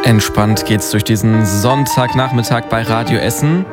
Entspannt geht's durch diesen Sonntagnachmittag bei Radio Essen.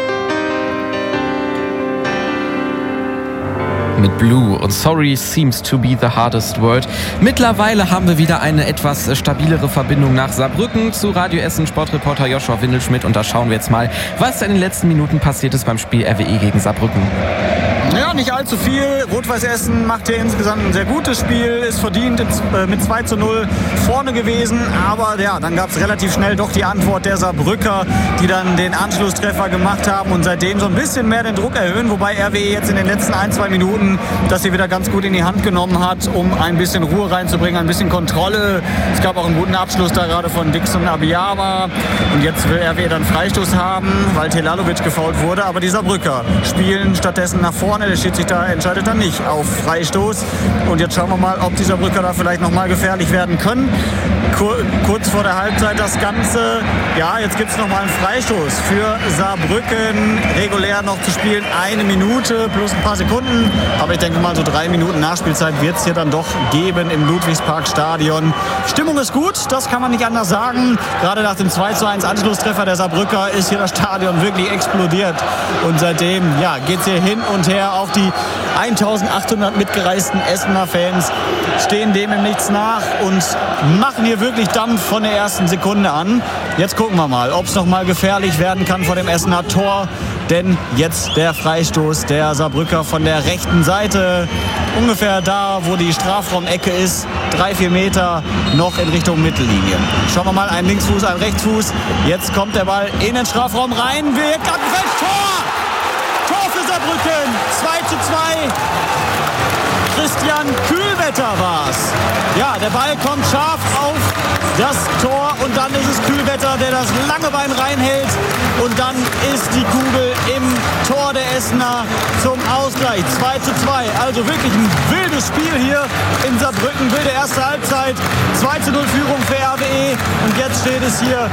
Mit Blue und Sorry seems to be the hardest word. Mittlerweile haben wir wieder eine etwas stabilere Verbindung nach Saarbrücken zu Radio Essen. Sportreporter Joshua Windelschmidt, und da schauen wir jetzt mal, was in den letzten Minuten passiert ist beim Spiel RWE gegen Saarbrücken. Ja, nicht allzu viel. Rot-Weiß Essen macht hier insgesamt ein sehr gutes Spiel, ist verdient mit 2:0 vorne gewesen. Aber ja, dann gab es relativ schnell doch die Antwort der Saarbrücker, die dann den Anschlusstreffer gemacht haben und seitdem so ein bisschen mehr den Druck erhöhen. Wobei RWE jetzt in den letzten 1-2 Minuten das hier wieder ganz gut in die Hand genommen hat, um ein bisschen Ruhe reinzubringen, ein bisschen Kontrolle. Es gab auch einen guten Abschluss da gerade von Dixon Abiyama. Und jetzt will RWE dann Freistoß haben, weil Telalovic gefoult wurde. Aber die Saarbrücker spielen stattdessen nach vorne. Der Schiedsrichter entscheidet dann nicht auf Freistoß. Und jetzt schauen wir mal, ob die Saarbrücker da vielleicht noch mal gefährlich werden können. Kurz vor der Halbzeit das Ganze. Ja, jetzt gibt es noch mal einen Freistoß für Saarbrücken. Regulär noch zu spielen 1 Minute plus ein paar Sekunden. Aber ich denke mal, so 3 Minuten Nachspielzeit wird es hier dann doch geben im Ludwigsparkstadion. Stimmung ist gut, das kann man nicht anders sagen. Gerade nach dem 2:1 Anschlusstreffer der Saarbrücker ist hier das Stadion wirklich explodiert. Und seitdem geht es hier hin und her. Auch die 1800 mitgereisten Essener Fans stehen dem im Nichts nach und machen hier wirklich Dampf von der ersten Sekunde an. Jetzt gucken wir mal, ob es noch mal gefährlich werden kann vor dem Essener Tor. Denn jetzt der Freistoß der Saarbrücker von der rechten Seite. Ungefähr da, wo die Strafraumecke ist. 3-4 Meter noch in Richtung Mittellinie. Schauen wir mal, ein Linksfuß, ein Rechtsfuß. Jetzt kommt der Ball in den Strafraum rein. Wirkt ab, Tor! Tor für Saarbrücken. 2:2. Christian Kühlwetter war's. Ja, der Ball kommt scharf auf das Tor und dann ist es Kühlwetter, der das lange Bein reinhält. Und dann ist die Kugel im Tor der Essener zum Ausgleich. 2:2. Also wirklich ein wildes Spiel hier in Saarbrücken. Wilde erste Halbzeit. 2:0 Führung für RWE. Und jetzt steht es hier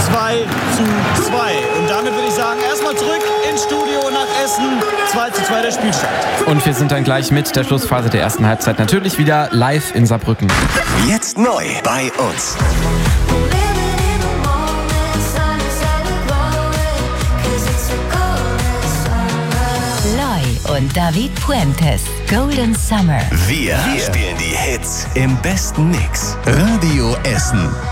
2:2. Und damit würde ich sagen, erstmal zurück ins Studio nach Essen. 2:2 der Spielstand. Und wir sind dann gleich mit der Schlussphase der ersten Halbzeit natürlich wieder live in Saarbrücken. Jetzt neu bei uns. Loy und David Puentes, Golden Summer. Wir spielen die Hits im besten Mix. Radio Essen.